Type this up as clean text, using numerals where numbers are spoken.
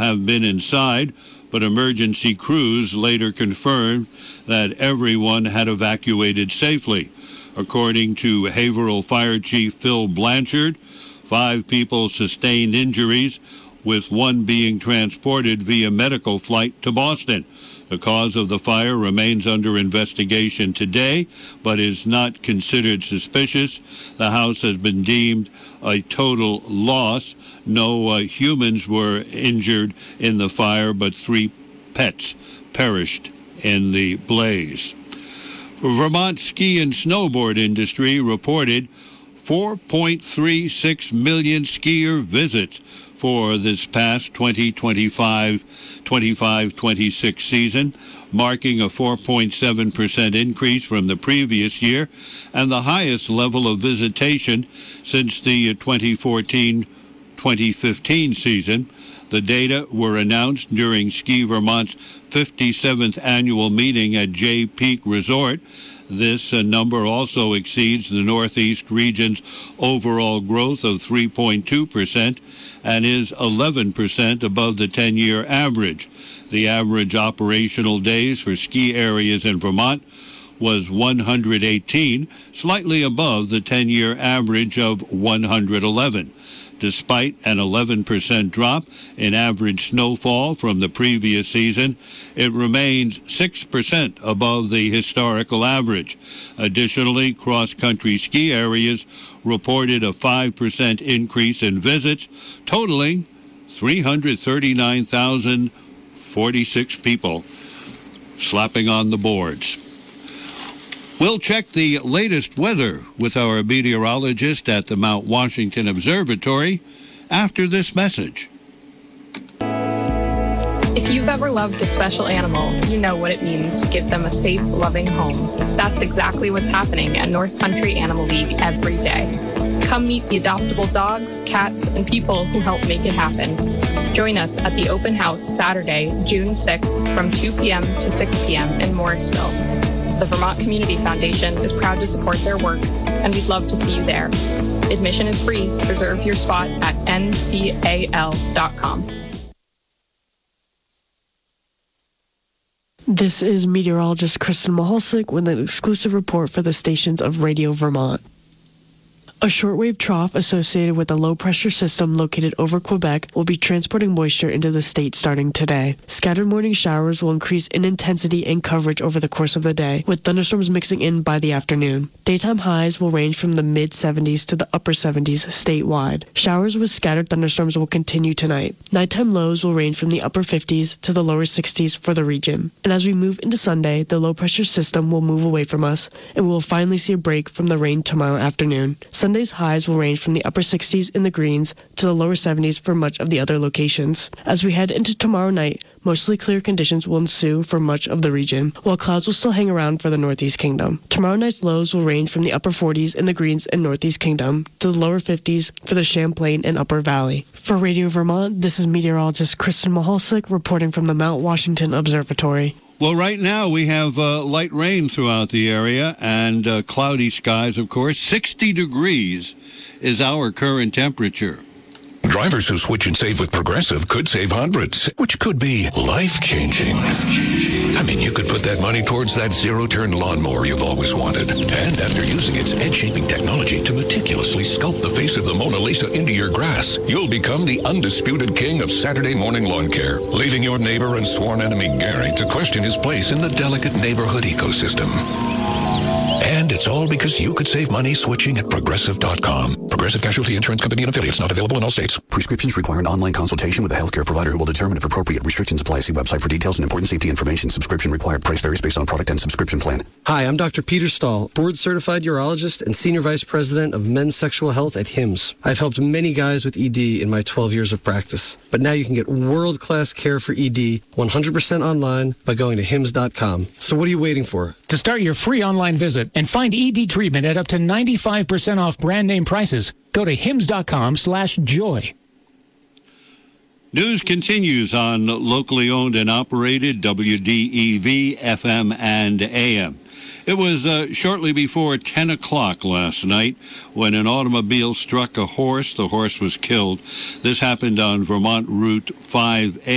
have been inside, but emergency crews later confirmed that everyone had evacuated safely. According to Haverhill Fire Chief Phil Blanchard, 5 people sustained injuries, with 1 being transported via medical flight to Boston. The cause of the fire remains under investigation today, but is not considered suspicious. The house has been deemed a total loss. No humans were injured in the fire, but 3 pets perished in the blaze. Vermont ski and snowboard industry reported 4.36 million skier visits for this past 2025-26 season, marking a 4.7% increase from the previous year and the highest level of visitation since the 2014-2015 season. The data were announced during Ski Vermont's 57th annual meeting at Jay Peak Resort. This number also exceeds the Northeast region's overall growth of 3.2% and is 11% above the 10-year average. The average operational days for ski areas in Vermont was 118, slightly above the 10-year average of 111. Despite an 11% drop in average snowfall from the previous season, it remains 6% above the historical average. Additionally, cross-country ski areas reported a 5% increase in visits, totaling 339,046 people slapping on the boards. We'll check the latest weather with our meteorologist at the Mount Washington Observatory after this message. If you've ever loved a special animal, you know what it means to give them a safe, loving home. That's exactly what's happening at North Country Animal League every day. Come meet the adoptable dogs, cats, and people who help make it happen. Join us at the open house Saturday, June 6th from 2 p.m. to 6 p.m. in Morrisville. The Vermont Community Foundation is proud to support their work, and we'd love to see you there. Admission is free. Reserve your spot at ncal.com. This is meteorologist Kristen Maholsick with an exclusive report for the stations of Radio Vermont. A shortwave trough associated with a low-pressure system located over Quebec will be transporting moisture into the state starting today. Scattered morning showers will increase in intensity and coverage over the course of the day, with thunderstorms mixing in by the afternoon. Daytime highs will range from the mid-70s to the upper 70s statewide. Showers with scattered thunderstorms will continue tonight. Nighttime lows will range from the upper 50s to the lower 60s for the region. And as we move into Sunday, the low-pressure system will move away from us, and we will finally see a break from the rain tomorrow afternoon. Sunday's highs will range from the upper 60s in the Greens to the lower 70s for much of the other locations. As we head into tomorrow night, mostly clear conditions will ensue for much of the region, while clouds will still hang around for the Northeast Kingdom. Tomorrow night's lows will range from the upper 40s in the Greens and Northeast Kingdom to the lower 50s for the Champlain and Upper Valley. For Radio Vermont, this is meteorologist Kristen Maholsick reporting from the Mount Washington Observatory. Well, right now we have light rain throughout the area and cloudy skies, of course. 60 degrees is our current temperature. Drivers who switch and save with Progressive could save hundreds, which could be life-changing. I mean, you could put that money towards that zero-turn lawnmower you've always wanted. And after using its edge-shaping technology to meticulously sculpt the face of the Mona Lisa into your grass, you'll become the undisputed king of Saturday morning lawn care, leaving your neighbor and sworn enemy Gary to question his place in the delicate neighborhood ecosystem. And it's all because you could save money switching at Progressive.com. Progressive Casualty Insurance Company and affiliates, not available in all states. Prescriptions require an online consultation with a healthcare provider who will determine if appropriate. Restrictions apply. See website for details and important safety information. Subscription required. Price varies based on product and subscription plan. Hi, I'm Dr. Peter Stahl, board-certified urologist and senior vice president of men's sexual health at HIMSS. I've helped many guys with ED in my 12 years of practice. But now you can get world-class care for ED 100% online by going to HIMSS.com. So what are you waiting for? To start your free online visit and find ED treatment at up to 95% off brand name prices, go to hims.com/joy. News continues on locally owned and operated WDEV, FM, and AM. It was shortly before 10 o'clock last night when an automobile struck a horse. The horse was killed. This happened on Vermont Route 5A.